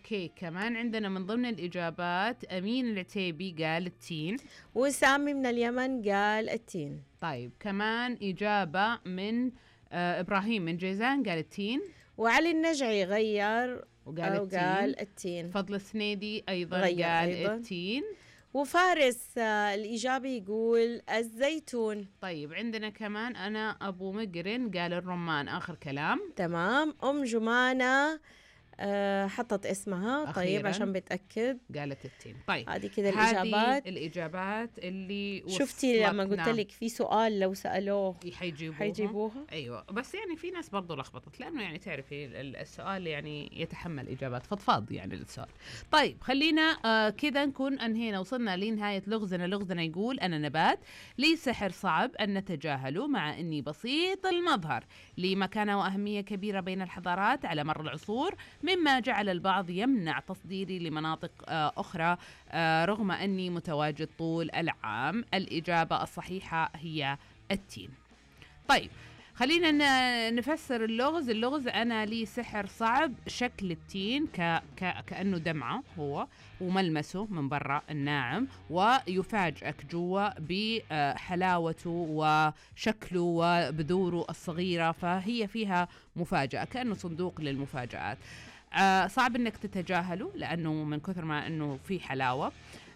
أوكي، كمان عندنا من ضمن الإجابات أمين العتيبي قال التين، وسامي من اليمن قال التين. طيب كمان إجابة من إبراهيم من جيزان قال التين، وعلي النجعي غير وقال التين. فضل السنيدي أيضا غير قال أيضاً. التين. وفارس الإجابة يقول الزيتون. طيب عندنا كمان أنا أبو مقرن قال الرمان آخر كلام. تمام. أم جمانة حطت اسمها أخيراً. طيب عشان بتأكد قالت التين. طيب هذه كده الإجابات. الإجابات اللي شفتي لما قلت لك في سؤال لو سألوه حيجيبوها. أيوة، بس يعني في ناس برضو لخبطت، لأنه يعني تعرفي السؤال يعني يتحمل إجابات فضفاض يعني للسؤال. طيب خلينا كذا نكون أنهينا، وصلنا لنهاية لغزنا. لغزنا يقول أنا نبات لي سحر صعب أن نتجاهله مع أني بسيط المظهر، لي مكانة وأهمية كبيرة بين الحضارات على مر العصور، مما جعل البعض يمنع تصديري لمناطق أخرى رغم أني متواجد طول العام. الإجابة الصحيحة هي التين. طيب خلينا نفسر اللغز. اللغز أنا لي سحر صعب، شكل التين كأنه دمعة هو، وملمسه من برا الناعم، ويفاجئك جوا بحلاوته وشكله وبذوره الصغيرة، فهي فيها مفاجأة كأنه صندوق للمفاجآت. صعب انك تتجاهله لانه من كثر ما انه في حلاوه.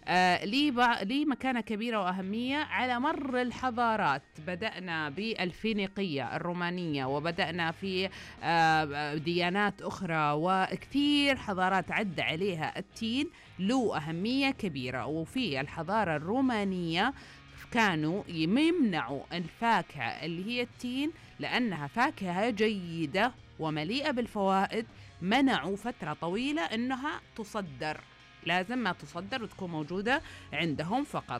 ليه مكانة كبيرة وأهمية على مر الحضارات. بدأنا بالفينيقية الرومانية، وبدأنا في ديانات أخرى، وكثير حضارات عد عليها التين له أهمية كبيرة. وفي الحضارة الرومانية كانوا يمنعوا الفاكهة اللي هي التين لأنها فاكهة جيدة ومليئة بالفوائد، منعوا فترة طويلة أنها تصدر، لازم ما تصدر وتكون موجودة عندهم فقط.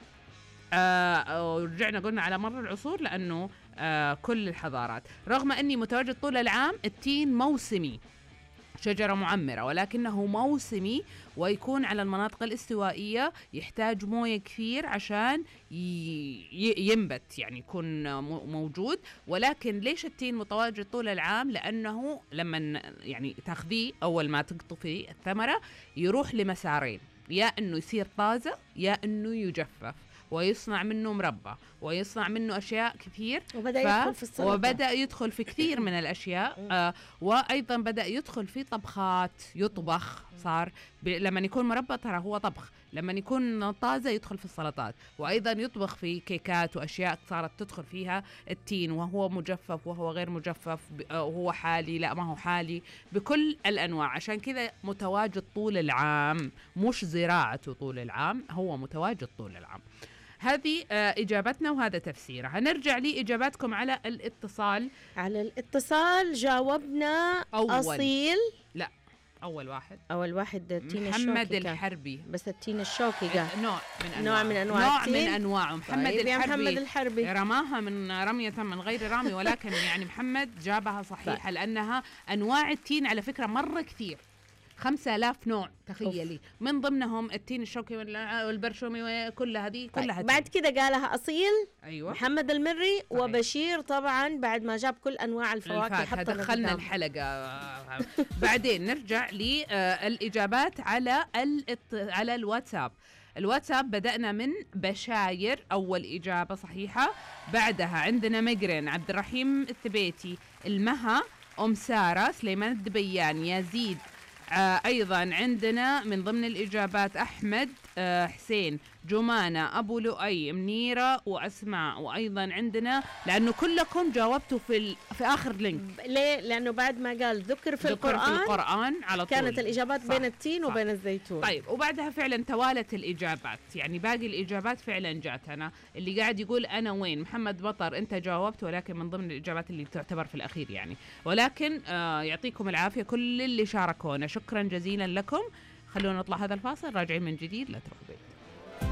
ورجعنا قلنا على مر العصور لأنه كل الحضارات. رغم أني متواجد طول العام، التين موسمي، شجرة معمرة ولكنه موسمي، ويكون على المناطق الاستوائية، يحتاج موية كثير عشان ينبت يعني يكون موجود. ولكن ليش التين متواجد طول العام؟ لأنه لما يعني تاخذيه أول ما تقطفي الثمرة يروح لمسارين، يا أنه يصير طازة يا أنه يجفف، ويصنع منه مربى، ويصنع منه أشياء كثير. يدخل في السلطة، وبدأ يدخل في كثير من الأشياء. وأيضا بدأ يدخل في طبخات، يطبخ. صار لما يكون مربى ترى هو طبخ، لما يكون طازة يدخل في السلطات، وأيضا يطبخ في كيكات وأشياء صارت تدخل فيها التين، وهو مجفف وهو غير مجفف، وهو حالي لا ما هو حالي، بكل الأنواع. عشان كذا متواجد طول العام، مش زراعته طول العام، هو متواجد طول العام. هذه إجابتنا وهذا تفسيرها. هنرجع لإجاباتكم على الاتصال. على الاتصال جاوبنا أصيل. لا، أول واحد تين محمد الحربي. بس التين الشوكي قال نوع من أنواع محمد الحربي رماها من رمية من غير رامي، ولكن يعني محمد جابها صحيحة لأنها أنواع التين على فكرة مرة كثير، 5000 نوع تخيلي. من ضمنهم التين الشوكي والبرشومي وكل هذه كلها طيب. بعد كده قالها أصيل. أيوة. محمد المري صحيح. وبشير طبعا بعد ما جاب كل أنواع الفواكه دخلنا الحلقة. بعدين نرجع للإجابات على الواتساب. الواتساب بدأنا من بشاير، أول إجابة صحيحة. بعدها عندنا مقرن، عبد الرحيم الثبيتي، المها، أم سارة، سليمان الدبيان، يزيد. أيضا عندنا من ضمن الإجابات أحمد حسين، جمانة، أبو لؤي، منيرة، وأسماء. وأيضا عندنا لأنه كلكم جاوبتوا في آخر لينك. ليه؟ لأنه بعد ما قال ذكر في القرآن على طول كانت الإجابات صح. بين التين وبين الزيتون. طيب وبعدها فعلا توالت الإجابات، يعني باقي الإجابات فعلا جاتنا. اللي قاعد يقول أنا وين محمد بطر، أنت جاوبت ولكن من ضمن الإجابات اللي تعتبر في الأخير يعني. ولكن يعطيكم العافية كل اللي شاركونا، شكرا جزيلا لكم. خلونا نطلع هذا الفاصل، راجعين من جديد، لا تروحوا.